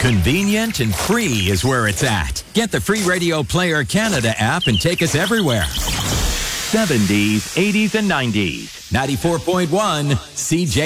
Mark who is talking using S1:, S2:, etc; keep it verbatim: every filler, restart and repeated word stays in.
S1: Convenient and free is where it's at. Get the free Radio Player Canada app and take us everywhere. seventies, eighties, and nineties. ninety-four point one C J